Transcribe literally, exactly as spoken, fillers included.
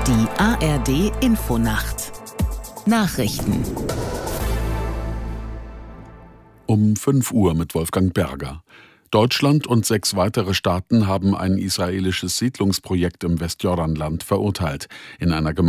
Die A R D-Infonacht Nachrichten Um fünf Uhr mit Wolfgang Berger. Deutschland und sechs weitere Staaten haben ein israelisches Siedlungsprojekt im Westjordanland verurteilt. In einer